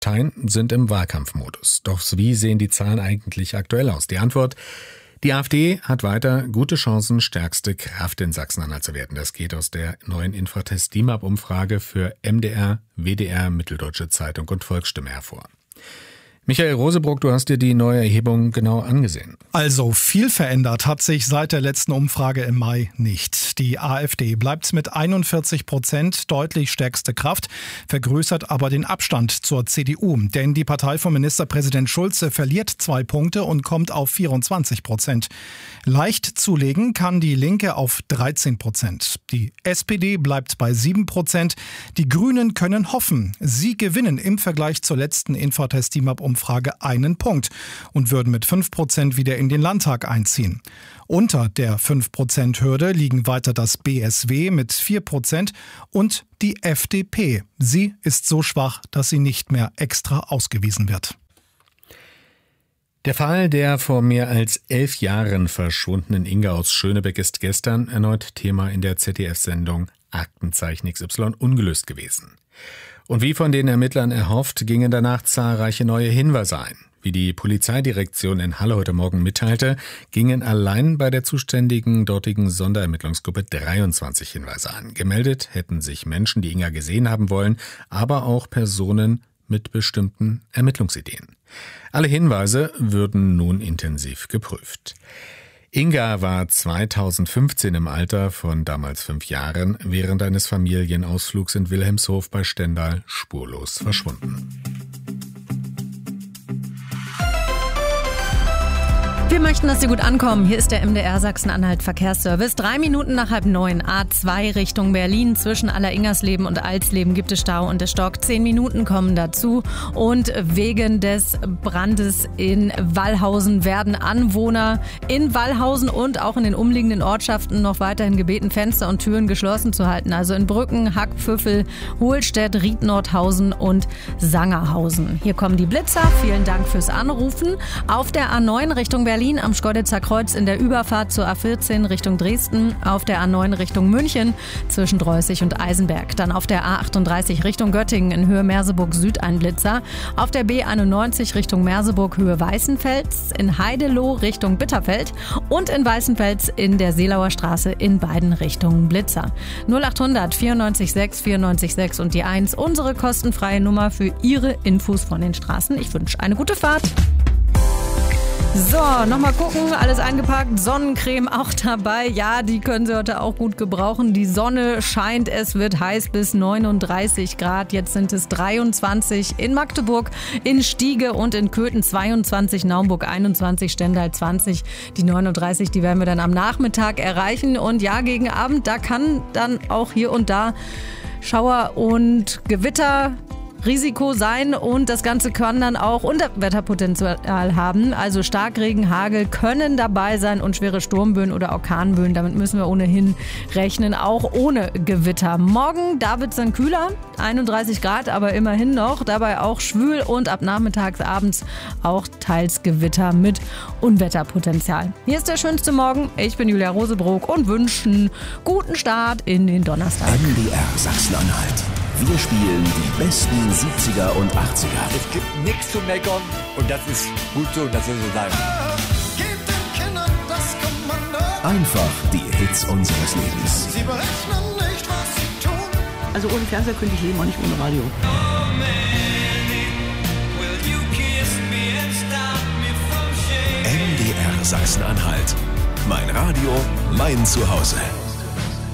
Parteien sind im Wahlkampfmodus. Doch wie sehen die Zahlen eigentlich aktuell aus? Die Antwort: Die AfD hat weiter gute Chancen, stärkste Kraft in Sachsen-Anhalt zu werden. Das geht aus der neuen Infratest DIMAP-Umfrage für MDR, WDR, Mitteldeutsche Zeitung und Volksstimme hervor. Michael Rosebrock, du hast dir die neue Erhebung genau angesehen. Also viel verändert hat sich seit der letzten Umfrage im Mai nicht. Die AfD bleibt mit 41% deutlich stärkste Kraft, vergrößert aber den Abstand zur CDU. Denn die Partei von Ministerpräsident Schulze verliert 2 Punkte und kommt auf 24%. Leicht zulegen kann die Linke auf 13%. Die SPD bleibt bei 7%. Die Grünen können hoffen. Sie gewinnen im Vergleich zur letzten Infratest DIMAP-Umfrage 1 Punkt und würden mit 5% wieder in den Landtag einziehen. Unter der 5%-Hürde liegen weiter das BSW mit 4% und die FDP. Sie ist so schwach, dass sie nicht mehr extra ausgewiesen wird. Der Fall der vor mehr als 11 Jahren verschwundenen Inga aus Schönebeck ist gestern erneut Thema in der ZDF-Sendung Aktenzeichen XY ungelöst gewesen. Und wie von den Ermittlern erhofft, gingen danach zahlreiche neue Hinweise ein. Wie die Polizeidirektion in Halle heute Morgen mitteilte, gingen allein bei der zuständigen dortigen Sonderermittlungsgruppe 23 Hinweise an. Gemeldet hätten sich Menschen, die Inga gesehen haben wollen, aber auch Personen mit bestimmten Ermittlungsideen. Alle Hinweise würden nun intensiv geprüft. Inga war 2015 im Alter von damals 5 Jahren während eines Familienausflugs in Wilhelmshof bei Stendal spurlos verschwunden. Wir möchten, dass Sie gut ankommen. Hier ist der MDR Sachsen-Anhalt Verkehrsservice. 3 Minuten nach 8:30, A2 Richtung Berlin. Zwischen Alleringersleben und Alsleben gibt es Stau und es stockt. 10 Minuten kommen dazu. Und wegen des Brandes in Wallhausen werden Anwohner in Wallhausen und auch in den umliegenden Ortschaften noch weiterhin gebeten, Fenster und Türen geschlossen zu halten. Also in Brücken, Hackpfüffel, Hohlstedt, Ried-Nordhausen und Sangerhausen. Hier kommen die Blitzer. Vielen Dank fürs Anrufen. Auf der A9 Richtung Berlin am Schkeuditzer Kreuz in der Überfahrt zur A14 Richtung Dresden, auf der A9 Richtung München zwischen Dreußig und Eisenberg. Dann auf der A38 Richtung Göttingen in Höhe Merseburg Süd ein Blitzer. Auf der B91 Richtung Merseburg Höhe Weißenfels, in Heideloh Richtung Bitterfeld und in Weißenfels in der Seelauer Straße in beiden Richtungen Blitzer. 0800 94 6 94 6 und die 1, unsere kostenfreie Nummer für Ihre Infos von den Straßen. Ich wünsche eine gute Fahrt. So, nochmal gucken, alles eingepackt, Sonnencreme auch dabei. Ja, die können Sie heute auch gut gebrauchen. Die Sonne scheint, es wird heiß bis 39 Grad. Jetzt sind es 23 in Magdeburg, in Stiege und in Köthen 22, Naumburg 21, Stendal 20. Die 39, die werden wir dann am Nachmittag erreichen. Und ja, gegen Abend, da kann dann auch hier und da Schauer und Gewitter Risiko sein und das Ganze kann dann auch Unwetterpotenzial haben. Also Starkregen, Hagel können dabei sein und schwere Sturmböen oder Orkanböen. Damit müssen wir ohnehin rechnen, auch ohne Gewitter. Morgen, da wird es dann kühler, 31 Grad, aber immerhin noch. Dabei auch schwül und ab nachmittags, abends auch teils Gewitter mit Unwetterpotenzial. Hier ist der schönste Morgen. Ich bin Julia Rosebrock und wünsche einen guten Start in den Donnerstag. MDR Sachsen-Anhalt. Wir spielen die besten 70er und 80er. Es gibt nichts zu meckern und das ist gut so und das soll so sein. Einfach die Hits unseres Lebens. Sie berechnen nicht, was sie tun. Also ohne Fernseher könnte ich leben, auch nicht ohne Radio. MDR Sachsen-Anhalt. Mein Radio, mein Zuhause.